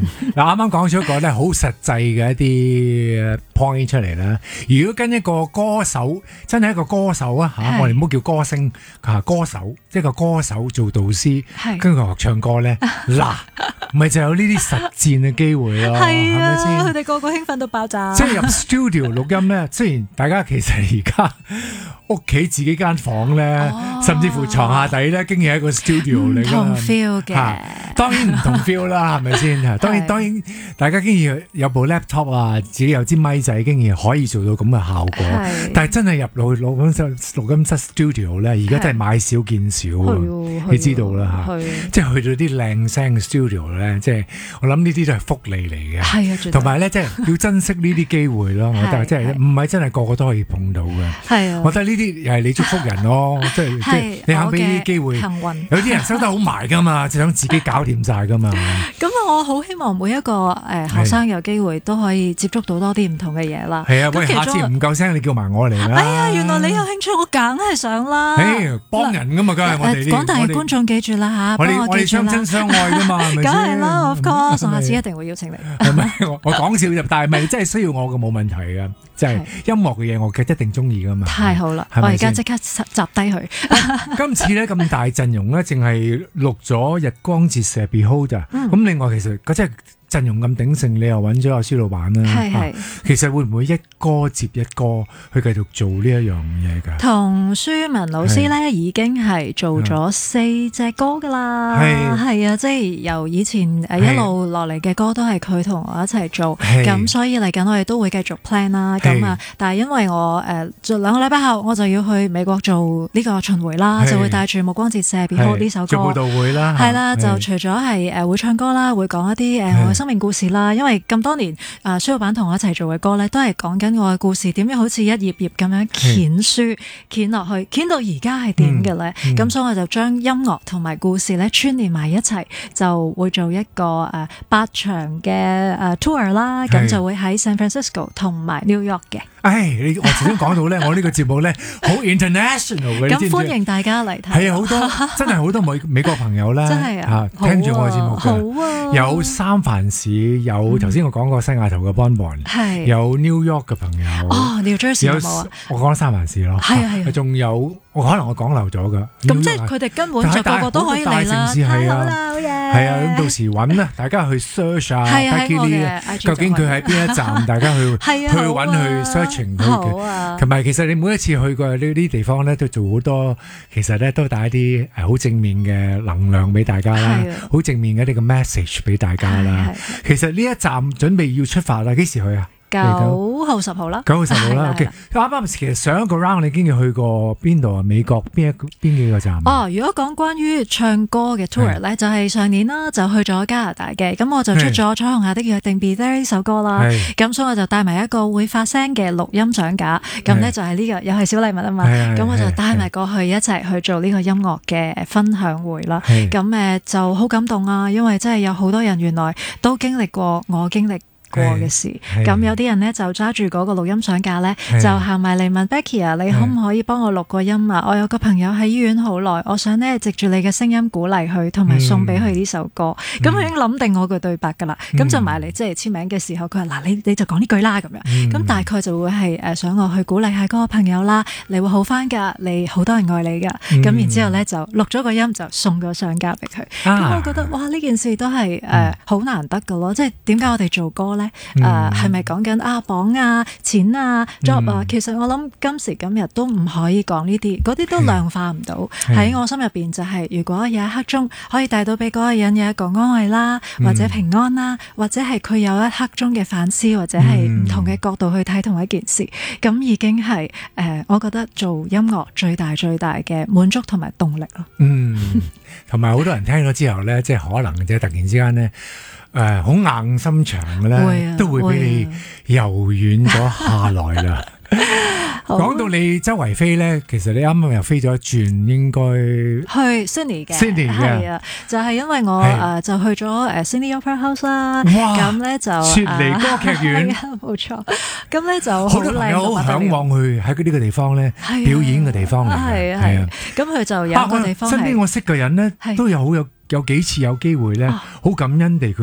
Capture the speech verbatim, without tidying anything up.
嗱，啱啱講咗一個咧好實際嘅一啲 point 出嚟啦。如果跟一個歌手，真係一個歌手啊嚇，我哋唔好叫歌星，嚇歌手，即係個歌手做導師，跟住學唱歌咧，嗱，咪就有呢啲實戰嘅機會咯，係咪先？ 佢哋個個興奮到爆炸。 即係入 studio 錄音咧，雖然大家其實而家屋企自己間房咧，哦、甚至乎床下底咧，經已係一個 studio 嚟㗎。唔同 feel 嘅， 當然唔同 feel 啦，係咪先？當然當然，大家經已有部 laptop 啊，自己有支咪仔，經已可以做到咁嘅效果。但係真係入到錄音室、錄音室 studio 咧，而家真係買少見少啊！你知道啦嚇，即係去到啲靚聲嘅 studio 咧，即係我諗呢啲都係福利嚟嘅。係啊，同埋咧，即係要珍惜呢啲機會咯。我覺得即係唔係真係個個都可以碰到嘅。係啊，我覺得呢啲又係你祝福人咯，即係即係你肯俾啲機會。幸運有啲人收得好埋㗎嘛，就想自己搞掂晒㗎嘛。 咁我好希望每一個誒學生有機會都可以接觸到多啲唔同嘅嘢啦。 係啊，喂，下次唔夠聲，你叫埋我嚟啦。 哎呀，原來你有興趣，我梗係想啦。 誒，幫人㗎嘛，梗係我哋。 廣大嘅觀眾記住啦嚇，幫我記住啦。我哋相親相愛㗎嘛，係咪先？梗係啦 ，of course，下次一定會邀請你。 係咪？我講笑啫，但係咪真係需要我嘅冇問題嘅？即係音樂嘅嘢，我一定中意㗎嘛。太好啦，我而家即刻集低佢。今次咧咁大陣容咧，淨係錄咗《日光折射 Behold》咋。咁另外其實嗰真係陣容咁鼎盛，你又揾咗阿舒老闆啦。係係。其實會唔會一歌接一歌去繼續做呢一樣嘢㗎？同舒文老師咧已經係做咗四隻歌㗎啦。係係啊，即係由以前誒一路落嚟嘅歌都係佢同我一齊做。咁所以嚟緊我哋都會繼續 plan 啦。咁啊，但係因為我誒做兩個禮拜後我就要去美國做呢個巡迴啦，就會帶住《目光折射 Behold》呢首歌。做佈道會啦。係啦，就除咗係誒會唱歌啦，會講一啲誒我嘅生命故事啦。因為咁多年啊，舒老闆同我一齊做嘅歌咧，都係講緊我嘅故事，點樣好似一頁頁咁樣掀書掀落去，掀到而家係點嘅咧？咁、嗯嗯、所以我就將音樂同埋故事咧串連埋一齊，就會做一個誒、呃、八場嘅誒 tour 啦。咁就會喺 San Francisco 同埋 New York 嘅。唉，你我頭先講到咧，我呢個節目咧好 international 嘅，咁歡迎大家嚟睇。係啊，好多真係好多美美國朋友咧，真係啊，聽住我嘅節目嘅，好啊，有三藩市，有頭先我講過西雅圖嘅 Bonbon，係有 New York 嘅朋友，哦 New Jersey 有冇啊？我講咗三藩市咯，係啊係啊，仲有我可能我講漏咗㗎。咁即係佢哋根本就個個都可以嚟啦，太好啦，好嘢！係啊，咁到時揾啦，大家去 search 啊 Becky Lee 究竟佢喺邊一站，大家去去揾去 search。好啊！同埋其實你每一次去過呢啲地方咧，都做好多，其實咧都帶一啲誒好正面嘅能量俾大家啦，好正面嘅呢個 message 俾大家啦。其實呢一站準備要出發啦，幾時去啊？九號十號啦，九號十號啦。OK，啱啱其實上一個 round 你經已去過邊度啊？美國邊一邊幾個站？哦，如果講關於唱歌嘅 tour 咧，就係上年啦，就去咗加拿大嘅。咁我就出咗《彩虹下的約定 Be There》呢首歌啦。咁所以我就帶埋一個會發聲嘅錄音相架。咁咧就係呢個又係小禮物啊嘛。咁我就帶埋過去一齊去做呢個音樂嘅分享會啦。咁誒就好感動啊，因為真係有好多人原來都經歷過我經歷過嘅事，咁有啲人咧就揸住嗰個錄音相架咧，就行埋嚟問 Becky 啊，你可唔可以幫我錄個音啊？我有個朋友喺醫院好耐，我想咧藉住你嘅聲音鼓勵佢，同埋送俾佢呢首歌。咁佢、嗯、已經諗定我句對白噶啦，咁、嗯、就埋嚟即係簽名嘅時候，佢話嗱，你你就講呢句啦咁樣。咁、嗯、大概就會係誒想我去鼓勵下嗰個朋友啦，你會好翻噶，你好多人愛你噶。咁、嗯、然之後咧就錄咗個音，就送個相架俾佢。咁、啊、我覺得哇，呢件事都係誒好難得噶咯，即係點解我哋做歌咧？誒係咪講緊啊榜啊錢啊 job 啊？嗯、其實我諗今時今日都唔可以講呢啲，嗰啲都量化唔到。喺我心入邊就係、是，如果有一刻鐘可以帶到俾嗰個人有一個安慰啦，或者平安啦，或者係佢有一刻鐘嘅反思，或者係唔同嘅角度去睇同一件事，咁、嗯、已經係誒、呃，我覺得做音樂最大最大嘅滿足同埋動力咯。嗯，同埋好多人聽咗之後咧，即係可能即係突然之間咧。誒好、呃、硬心腸嘅咧，會啊、都會俾你柔軟咗下來啦。講到你周圍飛咧，其實你啱啱又飛咗一轉，應該去 Sydney 嘅 Sydney 嘅係啊，就係、是、因為我誒、呃、就去咗誒 Sydney Opera House 啦。哇！咁咧就雪梨歌劇院，冇錯。咁咧就好多朋友好嚮往去喺呢個地方咧表演嘅地方嚟嘅。係啊係啊，咁佢就有個地方係身邊我識嘅人咧，都有好有有幾次有機會咧，好感恩地。